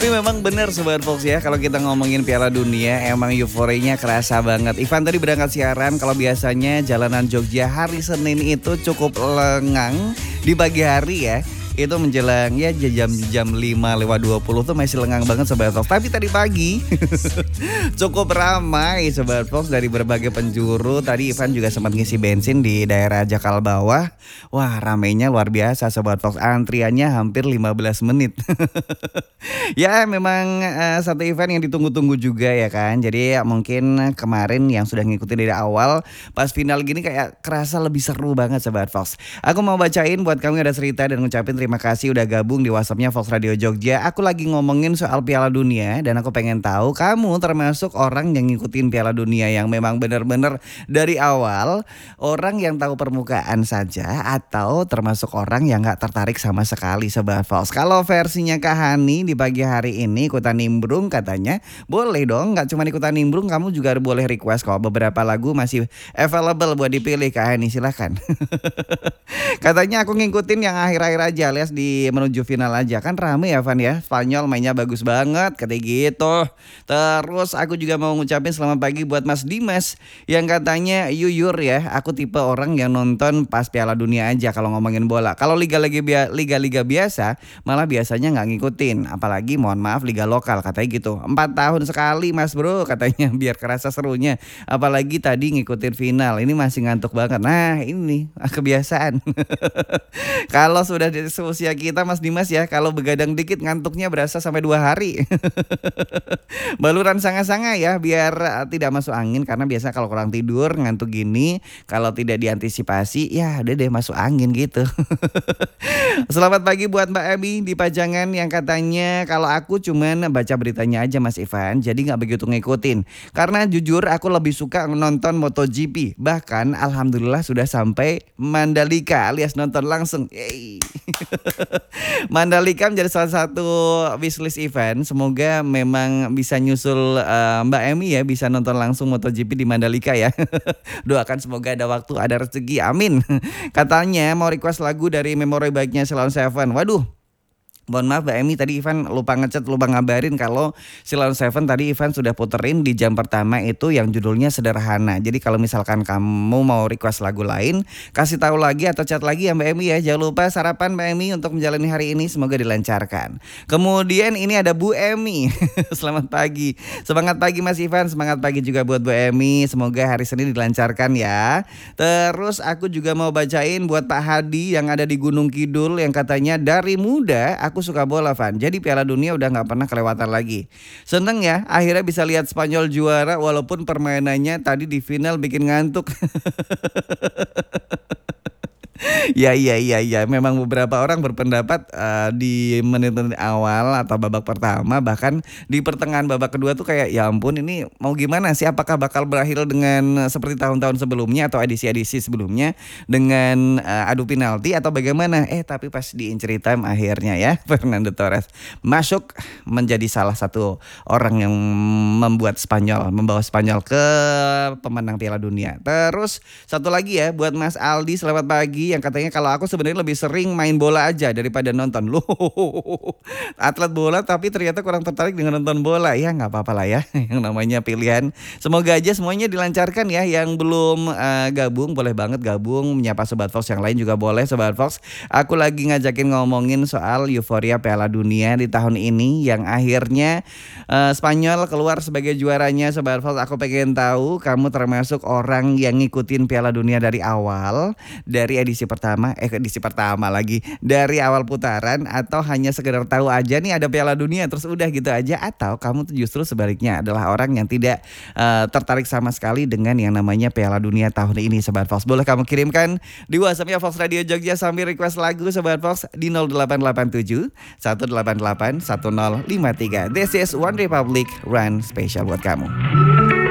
Tapi memang benar Sobat Fox ya, kalau kita ngomongin Piala Dunia emang euforianya kerasa banget. Ivan tadi berangkat siaran, kalau biasanya jalanan Jogja hari Senin itu cukup lengang di pagi hari ya. Itu menjelang ya jam 5:20 tuh masih lengang banget Sobat Fox. Tapi tadi pagi cukup ramai Sobat Fox dari berbagai penjuru. Tadi Ivan juga sempat ngisi bensin di daerah Jakal Bawah. Wah ramainya luar biasa Sobat Fox, antriannya hampir 15 menit. Ya memang satu event yang ditunggu-tunggu juga ya kan. Jadi mungkin kemarin yang sudah ngikutin dari awal, pas final gini kayak kerasa lebih seru banget Sobat Fox. Aku mau bacain buat kamu yang ada cerita dan ngucapin terima kasih udah gabung di WhatsAppnya Fox Radio Jogja. Aku lagi ngomongin soal Piala Dunia dan aku pengen tahu kamu termasuk orang yang ngikutin Piala Dunia yang memang benar-benar dari awal, orang yang tahu permukaan saja, atau termasuk orang yang gak tertarik sama sekali Sobat Fox. Kalau versinya Kak Hani di pagi hari ini ikutan nimbrung katanya, boleh dong, gak cuma ikutan nimbrung, kamu juga boleh request kok. Beberapa lagu masih available buat dipilih Kak Hani, silahkan. Katanya aku ngikutin yang akhir-akhir aja, alias di menuju final aja. Kan rame ya Van ya, Spanyol mainnya bagus banget kayak gitu. Terus aku juga mau ngucapin selamat pagi buat Mas Dimas yang katanya yuyur ya, aku tipe orang yang nonton pas Piala Dunia aja kalau ngomongin bola. Kalau liga-liga biasa malah biasanya nggak ngikutin. Apalagi mohon maaf liga lokal katanya gitu. 4 tahun sekali Mas Bro katanya biar kerasa serunya. Apalagi tadi ngikutin final, ini masih ngantuk banget. Nah ini kebiasaan. Kalau sudah di usia kita Mas Dimas ya, kalau begadang dikit ngantuknya berasa sampai 2 hari. Baluran sanga-sanga ya biar tidak masuk angin, karena biasa kalau kurang tidur ngantuk gini kalau tidak diantisipasi ya udah deh masuk angin gitu. Selamat pagi buat Mbak Emi di Pajangan yang katanya kalau aku cuman baca beritanya aja Mas Ivan, jadi gak begitu ngikutin. Karena jujur aku lebih suka nonton MotoGP. Bahkan alhamdulillah sudah sampai Mandalika alias nonton langsung. Yeay. Mandalika menjadi salah satu wishlist event. Semoga memang bisa nyusul Mbak Emi ya, bisa nonton langsung MotoGP di Mandalika ya. Doakan semoga ada waktu, ada rezeki, amin. Katanya mau request lagu dari Memory Bike-nya Ceylon Seven. Waduh, mohon maaf Mbak Emi, tadi Ivan lupa ngechat, lupa ngabarin kalau Ceylon Seven tadi Ivan sudah puterin di jam pertama itu yang judulnya Sederhana. Jadi kalau misalkan kamu mau request lagu lain, kasih tahu lagi atau chat lagi ya Mbak Emi ya. Jangan lupa sarapan Mbak Emi untuk menjalani hari ini, semoga dilancarkan. Kemudian ini ada Bu Emi. Selamat pagi. Semangat pagi Mas Ivan, semangat pagi juga buat Bu Emi. Semoga hari Senin dilancarkan ya. Terus aku juga mau bacain buat Pak Hadi yang ada di Gunung Kidul yang katanya dari muda aku suka bola Van, jadi Piala Dunia udah gak pernah kelewatan lagi. Seneng ya akhirnya bisa lihat Spanyol juara walaupun permainannya tadi di final bikin ngantuk. Ya, memang beberapa orang berpendapat di menit-menit awal atau babak pertama, bahkan di pertengahan babak kedua tuh kayak ya ampun ini mau gimana sih, apakah bakal berakhir dengan seperti tahun-tahun sebelumnya atau edisi-edisi sebelumnya dengan adu penalti atau bagaimana. Tapi pas di injury time akhirnya ya Fernando Torres masuk menjadi salah satu orang yang membawa Spanyol ke pemenang Piala Dunia. Terus satu lagi ya buat Mas Aldi, selamat pagi, yang katanya kalau aku sebenarnya lebih sering main bola aja daripada nonton. Loh, atlet bola tapi ternyata kurang tertarik dengan nonton bola. Ya nggak apa-apa lah ya, yang namanya pilihan. Semoga aja semuanya dilancarkan ya. Yang belum gabung boleh banget gabung, menyapa Sobat Fox yang lain juga boleh Sobat Fox. Aku lagi ngajakin ngomongin soal euforia Piala Dunia di tahun ini yang akhirnya Spanyol keluar sebagai juaranya Sobat Fox. Aku pengen tahu kamu termasuk orang yang ngikutin Piala Dunia dari awal, dari edisi pertama lagi, dari awal putaran, atau hanya sekedar tahu aja nih ada Piala Dunia terus udah gitu aja, atau kamu tuh justru sebaliknya adalah orang yang tidak tertarik sama sekali dengan yang namanya Piala Dunia tahun ini Sobat Fox. Boleh kamu kirimkan di WhatsAppnya Fox Radio Jogja sambil request lagu Sobat Fox di 0887 188 1053. This is One Republic Run special buat kamu.